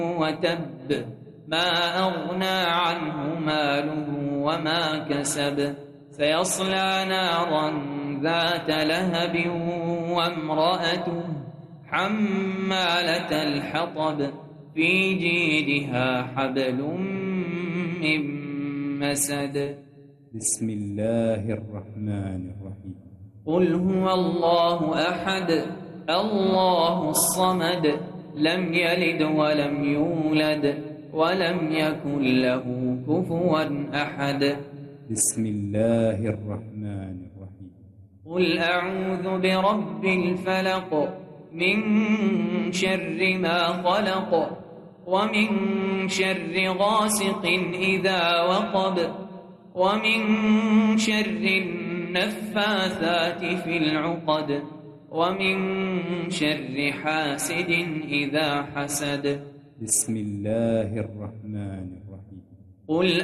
وتب ما أغنى عنه ماله وما كسب سيصلى نارا ذات لهب وامرأته حمالة الحطب في جيدها حبل من مسد. بسم الله الرحمن الرحيم. قل هو الله أحد الله الصمد لم يلد ولم يولد ولم يكن له كفوا أحد. بسم الله الرحمن الرحيم. قل أعوذ برب الفلق من شر ما خلق ومن شر غاسق إذا وقب ومن شر النفاثات في العقد ومن شر حاسد إذا حسد. بسم الله الرحمن الرحيم. قل